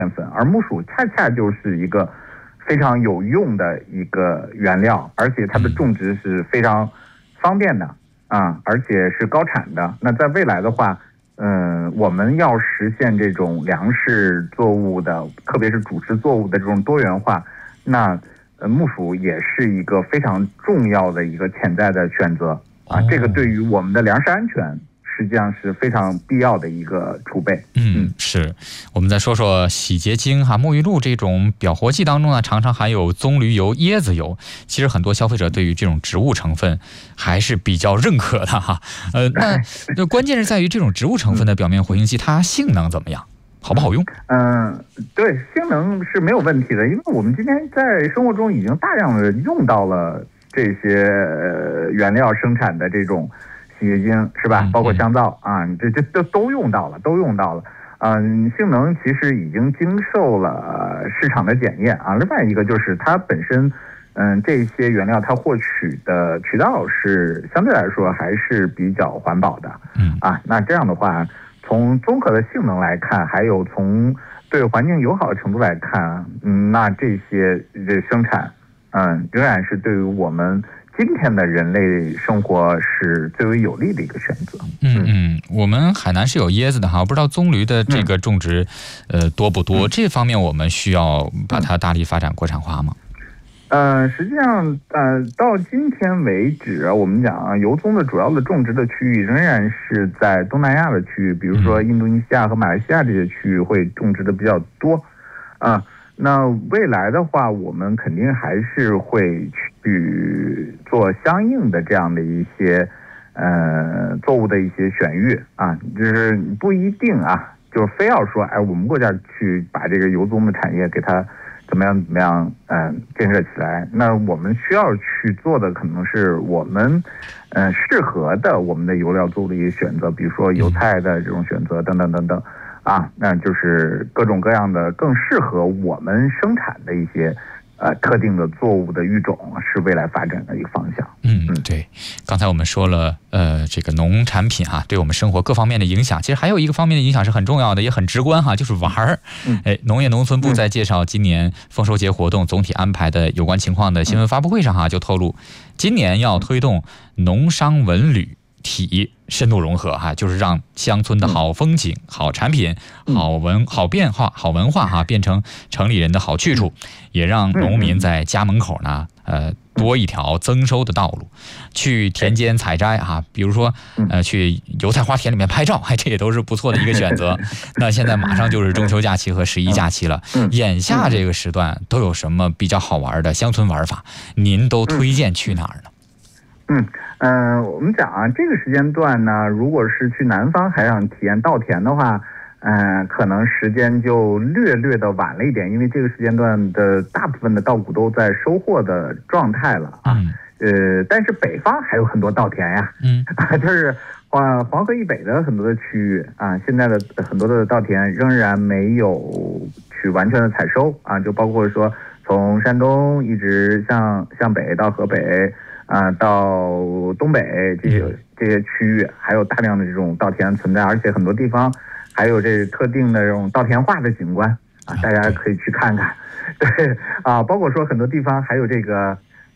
淀粉，而木薯恰恰就是一个非常有用的一个原料，而且它的种植是非常方便的啊，而且是高产的。那在未来的话，我们要实现这种粮食作物的，特别是主食作物的这种多元化，那木薯也是一个非常重要的一个潜在的选择啊。这个对于我们的粮食安全实际上是非常必要的一个储备。 是。我们再说说洗洁精沐浴露这种表活剂当中呢，常常含有棕榈油、椰子油。其实很多消费者对于这种植物成分还是比较认可的哈。那关键是在于这种植物成分的表面活性剂，它性能怎么样？好不好用？ 对，性能是没有问题的，因为我们今天在生活中已经大量的用到了这些原料生产的这种洗洁精，是吧？包括香皂啊，这都用到了。性能其实已经经受了市场的检验啊。另外一个就是它本身，这些原料它获取的渠道是相对来说还是比较环保的。那这样的话，从综合的性能来看，还有从对环境友好的程度来看，那这生产，仍然是对于我们今天的人类生活是最为有利的一个选择。 我们海南是有椰子的哈，我不知道棕榈的这个种植，多不多？这方面我们需要把它大力发展国产化吗？ 实际上，到今天为止，我们讲油棕的主要的种植的区域仍然是在东南亚的区域，比如说印度尼西亚和马来西亚这些区域会种植的比较多。那未来的话，我们肯定还是会去做相应的这样的一些作物的一些选育啊，就是不一定啊，就是非要说我们国家去把这个油棕的产业给它怎么样建设起来。那我们需要去做的可能是我们适合的我们的油料作物的一些选择，比如说油菜的这种选择等等那就是各种各样的更适合我们生产的一些特定的作物的育种是未来发展的一个方向。 对，刚才我们说了这个农产品对我们生活各方面的影响，其实还有一个方面的影响是很重要的，也很直观就是玩儿。农业农村部在介绍今年丰收节活动总体安排的有关情况的新闻发布会上就透露，今年要推动农商文旅体深度融合就是让乡村的好风景、好产品、好变化、好文化变成城里人的好去处，也让农民在家门口呢多一条增收的道路。去田间采摘比如说去油菜花田里面拍照，这也都是不错的一个选择。那现在马上就是中秋假期和11假期了，眼下这个时段都有什么比较好玩的乡村玩法？您都推荐去哪儿呢？ 我们讲这个时间段呢，如果是去南方还想体验稻田的话，可能时间就略的晚了一点，因为这个时间段的大部分的稻谷都在收获的状态了但是北方还有很多稻田呀，就是黄河以北的很多的区域现在的很多的稻田仍然没有去完全的采收就包括说从山东一直向北到河北到东北这些区域，还有大量的这种稻田存在，而且很多地方还有这特定的这种稻田化的景观大家可以去看看。对包括说很多地方还有这个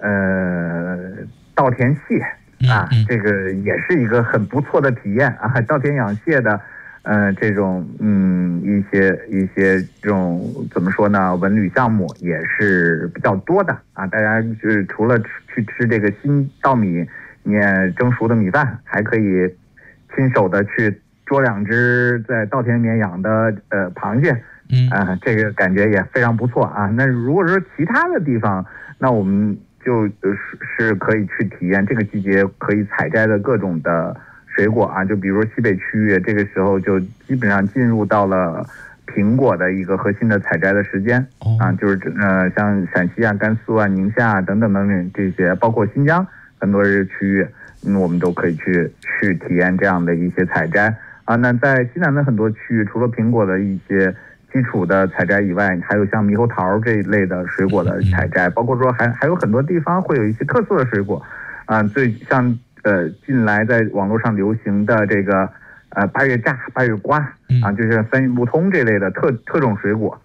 稻田蟹这个也是一个很不错的体验稻田养蟹的这种一些这种怎么说呢，文旅项目也是比较多的大家就是除了去吃这个新稻米蒸熟的米饭，还可以亲手的去捉2只在稻田里面养的螃蟹这个感觉也非常不错那如果说其他的地方，那我们就是可以去体验这个季节可以采摘的各种的水果就比如西北区域，这个时候就基本上进入到了苹果的一个核心的采摘的时间就是像陕西甘肃宁夏等等这些，包括新疆很多区域我们都可以去体验这样的一些采摘那在西南的很多区域，除了苹果的一些基础的采摘以外，还有像猕猴桃这一类的水果的采摘，包括说还有很多地方会有一些特色的水果最像近来在网络上流行的这个8月榨、8月瓜就是三运不通这类的特种水果